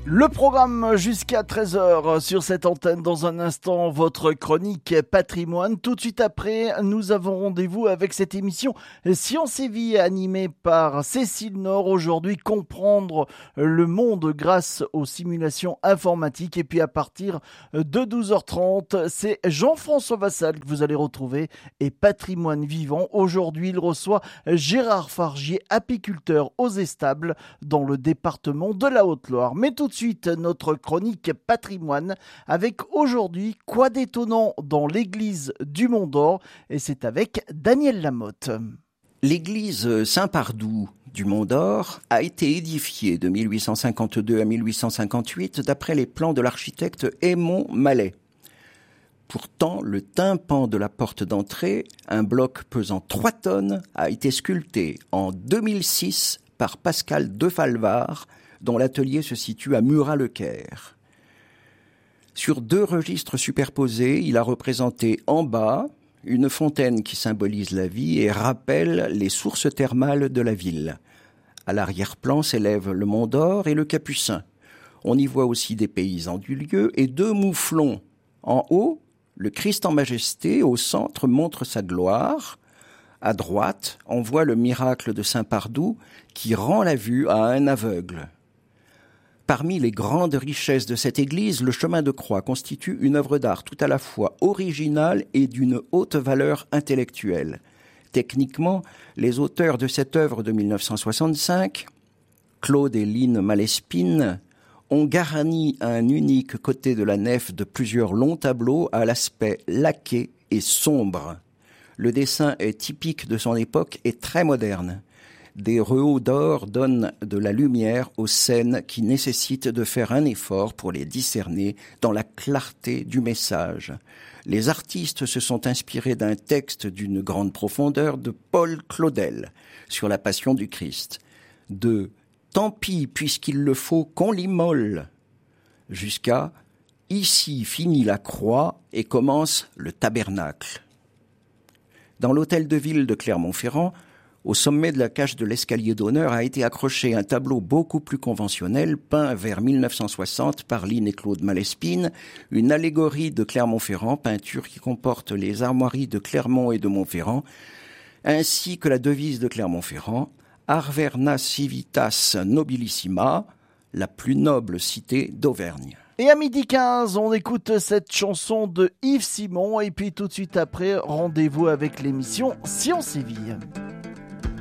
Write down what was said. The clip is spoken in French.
Le programme jusqu'à 13h sur cette antenne. Dans un instant, votre chronique patrimoine. Tout de suite après, nous avons rendez-vous avec cette émission Science et Vie animée par Cécile Nord. Aujourd'hui, comprendre le monde grâce aux simulations informatiques. Et puis à partir de 12h30, c'est Jean-François Vassal que vous allez retrouver et Patrimoine Vivant. Aujourd'hui, il reçoit Gérard Fargier, apiculteur aux Estables dans le département de la Haute-Loire. Mais tout de suite, notre chronique patrimoine avec aujourd'hui quoi d'étonnant dans l'église du Mont d'Or, et c'est avec Daniel Lamotte. L'église Saint-Pardoux du Mont d'Or a été édifiée de 1852 à 1858 d'après les plans de l'architecte Aymon Mallet. Pourtant, le tympan de la porte d'entrée, un bloc pesant 3 tonnes, a été sculpté en 2006 par Pascal Defalvar, dont l'atelier se situe à Murat-le-Caire. Sur 2 registres superposés, il a représenté en bas une fontaine qui symbolise la vie et rappelle les sources thermales de la ville. À l'arrière-plan s'élèvent le Mont d'Or et le Capucin. On y voit aussi des paysans du lieu et 2 mouflons. En haut, le Christ en majesté, au centre, montre sa gloire. À droite, on voit le miracle de Saint-Pardoux qui rend la vue à un aveugle. Parmi les grandes richesses de cette église, le chemin de croix constitue une œuvre d'art tout à la fois originale et d'une haute valeur intellectuelle. Techniquement, les auteurs de cette œuvre de 1965, Claude et Line Malespine, ont garni un unique côté de la nef de plusieurs longs tableaux à l'aspect laqué et sombre. Le dessin est typique de son époque et très moderne. Des rehautes d'or donnent de la lumière aux scènes qui nécessitent de faire un effort pour les discerner dans la clarté du message. Les artistes se sont inspirés d'un texte d'une grande profondeur de Paul Claudel sur la Passion du Christ, de « Tant pis puisqu'il le faut qu'on l'immole » jusqu'à « Ici finit la croix et commence le tabernacle ». Dans l'hôtel de ville de Clermont-Ferrand, au sommet de la cage de l'escalier d'honneur a été accroché un tableau beaucoup plus conventionnel, peint vers 1960 par Line et Claude Malespine, une allégorie de Clermont-Ferrand, peinture qui comporte les armoiries de Clermont et de Montferrand, ainsi que la devise de Clermont-Ferrand, Arverna civitas nobilissima, la plus noble cité d'Auvergne. Et à 12h15, on écoute cette chanson de Yves Simon, et puis tout de suite après, rendez-vous avec l'émission Science et Vie.